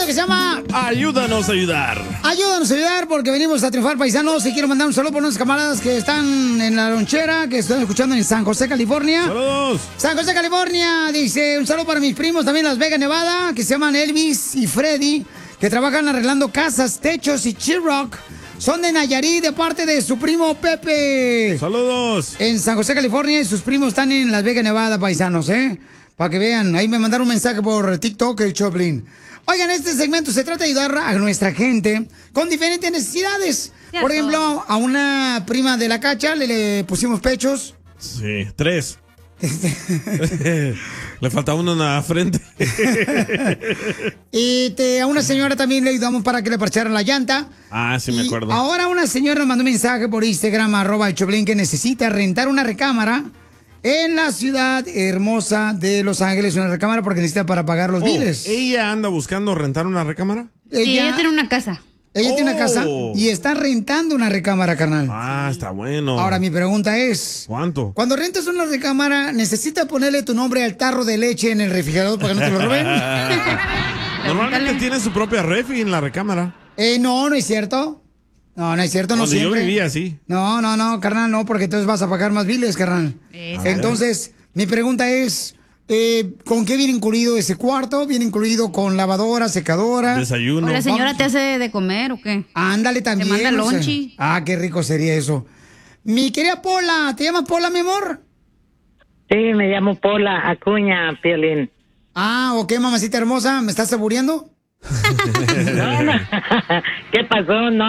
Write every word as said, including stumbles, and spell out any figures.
segmento que se llama Ayúdanos a ayudar. Ayúdanos a ayudar porque venimos a triunfar, paisanos. Y quiero mandar un saludo por unos camaradas que están en la lonchera, que están escuchando en San José, California. ¡Saludos! San José, California. Dice, un saludo para mis primos también en Las Vegas, Nevada, que se llaman Elvis y Freddy, que trabajan arreglando casas, techos y Chiroc. Son de Nayarit, de parte de su primo Pepe. ¡Saludos! En San José, California, y sus primos están en Las Vegas, Nevada, paisanos, ¿eh? Para que vean, ahí me mandaron un mensaje por TikTok, el Choplin. Oigan, este segmento se trata de ayudar a nuestra gente con diferentes necesidades. Cierto. Por ejemplo, a una prima de la Cacha le, le pusimos pechos. Sí, tres. Le falta uno en la frente. Y te, a una señora también le ayudamos para que le parcharan la llanta. Ah, sí me Y acuerdo. ahora una señora nos mandó un mensaje por Instagram, arroba el Choplin, que necesita rentar una recámara en la ciudad hermosa de Los Ángeles, una recámara porque necesita para pagar los Oh, biles. ¿ella anda buscando rentar una recámara? Sí, ella tiene una casa. Ella tiene una casa Oh. y está rentando una recámara, carnal. Ah, está bueno. Ahora mi pregunta es, ¿cuánto? cuando rentas una recámara, ¿necesitas ponerle tu nombre al tarro de leche en el refrigerador para que no te lo roben? Normalmente tiene su propia refri en la recámara. Eh, no, no es cierto. No, no es cierto, no Donde yo siempre. vivía, sí. No, no, no, carnal, no, porque entonces vas a pagar más biles, carnal. Eso. Entonces, mi pregunta es, eh, ¿con qué viene incluido ese cuarto? ¿Viene incluido con lavadora, secadora? Desayuno. ¿O la señora te hace de comer o qué? Ándale también. Te manda o sea. lonchi. Ah, qué rico sería eso. Mi querida Pola, ¿te llamas Pola, mi amor? Sí, me llamo Pola Acuña, Piolín. Ah, ok, mamacita hermosa, ¿me estás saboreando? No, no. ¿Qué pasó? No.